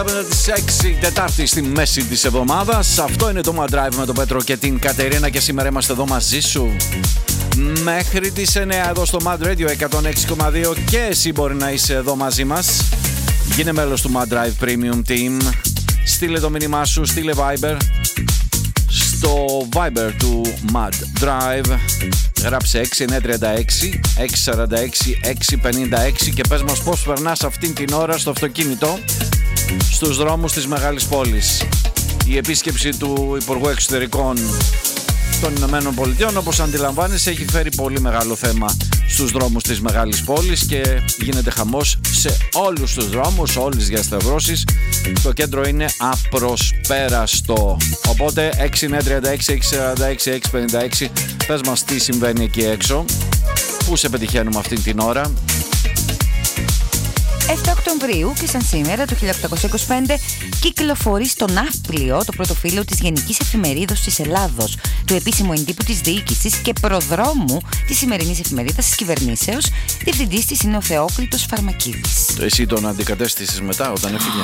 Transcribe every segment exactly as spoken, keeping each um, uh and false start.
Τις έξι Τετάρτη στη μέση της εβδομάδας. Αυτό είναι το Mad Drive με τον Πέτρο και την Κατερίνα και σήμερα είμαστε εδώ μαζί σου μέχρι τις εννιά εδώ στο Mad Radio εκατόν έξι κόμμα δύο και εσύ μπορεί να είσαι εδώ μαζί μας. Γίνε μέλος του Mad Drive Premium Team. Στείλε το μήνυμά σου, στείλε Viber στο Viber του Mad Drive. Γράψε έξι εννιά τρία έξι έξι τέσσερα έξι έξι πέντε έξι και πες μας πώς περνάς αυτήν την ώρα στο αυτοκίνητο στους δρόμους της μεγάλης πόλης. Η επίσκεψη του Υπουργού Εξωτερικών των Ηνωμένων Πολιτειών, όπως αντιλαμβάνεσαι, έχει φέρει πολύ μεγάλο θέμα στους δρόμους της μεγάλης πόλης και γίνεται χαμός σε όλους τους δρόμους, όλες τις διασταυρώσεις. Το κέντρο είναι απροσπέραστο. Οπότε έξι εννιά τρία έξι έξι τέσσερα έξι έξι πέντε έξι, πες μας τι συμβαίνει εκεί έξω, πού σε πετυχαίνουμε αυτή την ώρα. εφτά Οκτωβρίου και σαν σήμερα το χίλια οκτακόσια είκοσι πέντε κυκλοφορεί στο Ναύπλιο το πρωτοφύλλο της Γενικής Εφημερίδος της Ελλάδος, του επίσημου εντύπου της διοίκησης και προδρόμου της σημερινής εφημερίδας της κυβερνήσεως. Διευθυντής της είναι ο Θεόκλητος Φαρμακίδης. Εσύ τον αντικατέστησες μετά όταν έφυγε?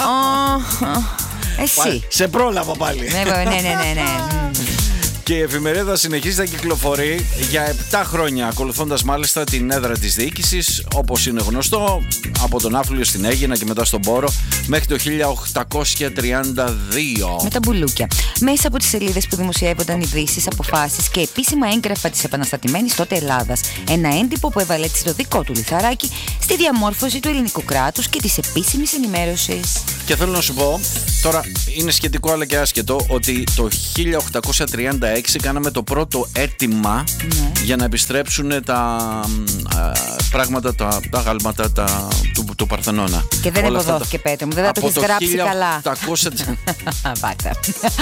Εσύ. Σε πρόλαβα πάλι. Ναι, ναι, ναι, ναι, ναι. Και η εφημερίδα συνεχίζει να κυκλοφορεί για επτά χρόνια, ακολουθώντας μάλιστα την έδρα της διοίκησης, όπως είναι γνωστό, από τον Ναύπλιο στην Αίγινα και μετά στον Πόρο, μέχρι το χίλια οκτακόσια τριάντα δύο. Με τα μπουλούκια. Μέσα από τις σελίδες που δημοσιεύονταν ειδήσεις, αποφάσεις και επίσημα έγγραφα της επαναστατημένης τότε Ελλάδας. Ένα έντυπο που έβαλε έτσι το δικό του λιθαράκι στη διαμόρφωση του ελληνικού κράτους και της επίσημης ενημέρωσης. Και θέλω να σου πω, τώρα είναι σχετικό αλλά και άσχετο, ότι το χίλια οκτακόσια τριάντα έξι κάναμε το πρώτο αίτημα, ναι, για να επιστρέψουν τα α, πράγματα, τα, τα γάλματα τα, του, του Παρθενώνα. Και δεν υποδόθηκε, τα... Πέτρο μου, δεν θα το έχεις γράψει χίλια οκτακόσια... καλά.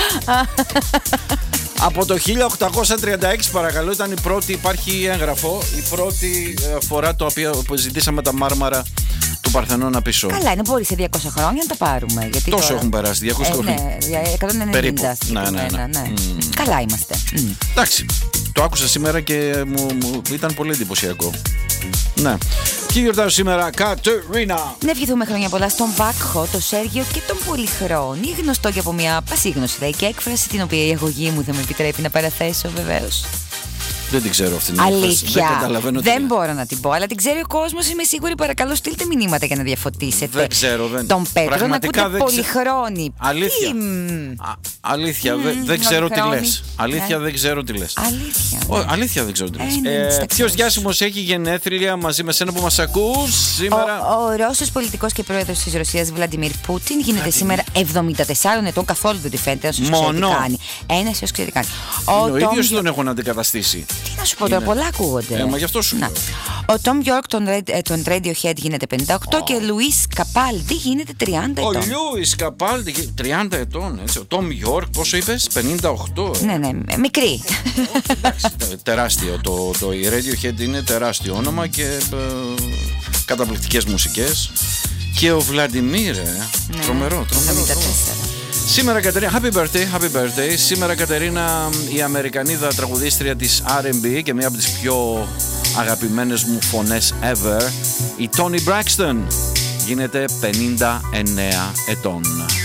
Από το χίλια οκτακόσια τριάντα έξι, παρακαλώ, ήταν η πρώτη, υπάρχει έγγραφο, η πρώτη φορά το οποίο ζητήσαμε τα μάρμαρα του Παρθενώνα πίσω. Καλά, είναι, μπορεί σε διακόσια χρόνια να τα πάρουμε. Γιατί τόσο τώρα... έχουν περάσει, διακόσια χρόνια. Ε, ναι, εκατόν ενενήντα. Ναι, ναι, ναι. ναι. Mm. Καλά είμαστε. Mm. Εντάξει, το άκουσα σήμερα και μου, μου ήταν πολύ εντυπωσιακό. Ναι. Ποιοι γιορτάζουν σήμερα, Κατερίνα? Να ευχηθούμε χρόνια πολλά στον Βάκχο, τον Σέργιο και τον Πολυχρόνη, γνωστό και από μια πασίγνωση δε και έκφραση την οποία η αγωγή μου δεν με επιτρέπει να παραθέσω βεβαίως. Δεν την ξέρω αυτή την αλήθεια. Δεν καταλαβαίνω. Δεν τι... μπορώ να την πω, αλλά την ξέρει ο κόσμος. Είμαι σίγουρη. Παρακαλώ, στείλτε μηνύματα για να διαφωτίσετε. Δεν ξέρω. Δεν... Τον Πέτρο να ακούτε δεν Πολυχρόνη. Αλήθεια. Α, αλήθεια. Mm, δεν, δεν ξέρω τι λες. Αλήθεια, yeah. δεν ξέρω τι λες. Αλήθεια. Ο, αλήθεια δεν ξέρω τι λες. Ε, ε, Ποιος διάσημος έχει γενέθλια μαζί με σένα που μας ακούς σήμερα? Ο, ο Ρώσος πολιτικός και πρόεδρος της Ρωσίας, Βλαντιμίρ Πούτιν, γίνεται σήμερα εβδομήντα τεσσάρων ετών. Καθόλου δεν τη φαίνεται. Ένας έως ξέρει τι κάνει. Ένας έως ξέρει τι κάνει. Ο ίδιος τον έχουν αντικαταστήσει. Τι να σου πω τώρα, πολλά ακούγονται. Ε, μα γι' αυτό σου λέω. Ο Τόμ Γιόρκ των, των Radiohead γίνεται πενήντα οκτώ oh. και ο Λουίς Καπάλντι γίνεται τριάντα ετών. Ο Λουίς Καπάλντι τριάντα ετών, έτσι. Ο Τόμ Γιόρκ, πόσο είπες, πενήντα οκτώ. Ναι, ναι, μικρή. Εντάξει, τεράστιο. Το, το η Radiohead είναι τεράστιο όνομα και ε, καταπληκτικές μουσικές. Και ο Βλαντιμίρ, ε, ναι, τρομερό, τρομερό. εβδομήντα τέσσερα. Σήμερα Κατερίνα, happy birthday, happy birthday. Σήμερα Κατερίνα, η Αμερικανίδα τραγουδίστρια της αρ εν μπι και μία από τις πιο αγαπημένες μου φωνές ever, η Toni Braxton, γίνεται πενήντα εννέα ετών.